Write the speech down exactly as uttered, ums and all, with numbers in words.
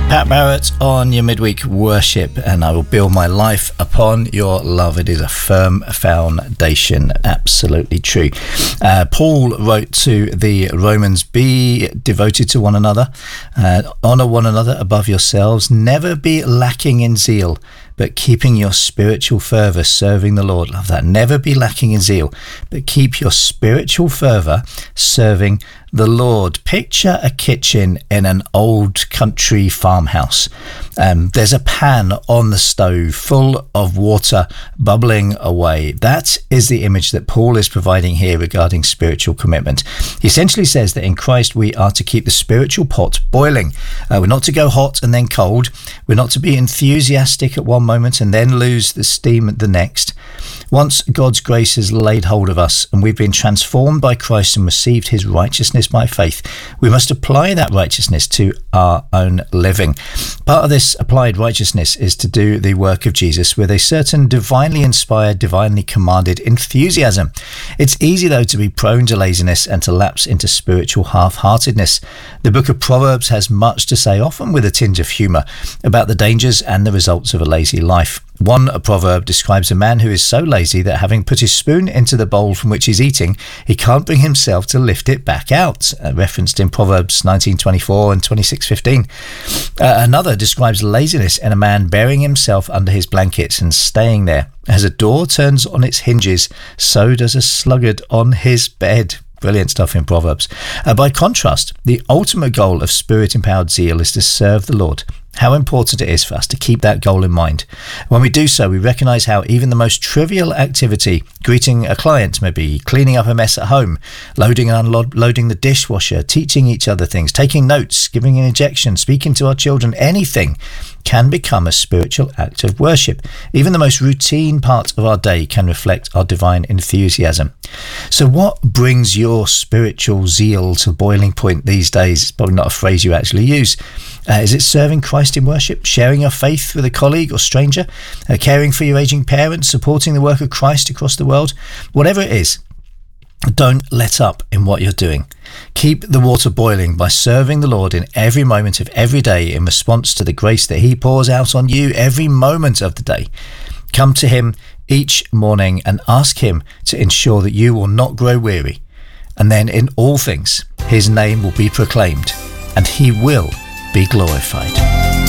Pat Barrett on your midweek worship, and I will build my life upon your love. It is a firm foundation. Absolutely true. Uh, Paul wrote to the Romans, be devoted to one another, uh, honour one another above yourselves, never be lacking in zeal, but keeping your spiritual fervour serving the Lord. Love that. Never be lacking in zeal, but keep your spiritual fervour serving the Lord. Picture a kitchen in an old country farmhouse. Um, there's a pan on the stove full of water bubbling away. That is the image that Paul is providing here regarding spiritual commitment. He essentially says that in Christ we are to keep the spiritual pot boiling. Uh, we're not to go hot and then cold. We're not to be enthusiastic at one moment and then lose the steam at the next. Once God's grace has laid hold of us and we've been transformed by Christ and received his righteousness by faith, we must apply that righteousness to our own living. Part of this applied righteousness is to do the work of Jesus with a certain divinely inspired, divinely commanded enthusiasm. It's easy, though, to be prone to laziness and to lapse into spiritual half-heartedness. The book of Proverbs has much to say, often with a tinge of humour, about the dangers and the results of a lazy life. One proverb describes a man who is so lazy that having put his spoon into the bowl from which he's eating, he can't bring himself to lift it back out, uh, referenced in Proverbs nineteen twenty-four and twenty-six fifteen. Uh, another describes laziness in a man burying himself under his blankets and staying there. As a door turns on its hinges, so does a sluggard on his bed. Brilliant stuff in Proverbs. Uh, by contrast, the ultimate goal of spirit-empowered zeal is to serve the Lord. How important it is for us to keep that goal in mind. When we do so, we recognise how even the most trivial activity, greeting a client maybe, cleaning up a mess at home, loading and unloading the dishwasher, teaching each other things, taking notes, giving an injection, speaking to our children, anything can become a spiritual act of worship. Even the most routine part of our day can reflect our divine enthusiasm. So what brings your spiritual zeal to boiling point these days? It's probably not a phrase you actually use. Uh, is it serving Christ in worship, sharing your faith with a colleague or stranger, uh, caring for your aging parents, supporting the work of Christ across the world? Whatever it is, don't let up in what you're doing. Keep the water boiling by serving the Lord in every moment of every day in response to the grace that he pours out on you every moment of the day. Come to him each morning and ask him to ensure that you will not grow weary. And then in all things, his name will be proclaimed and he will be glorified.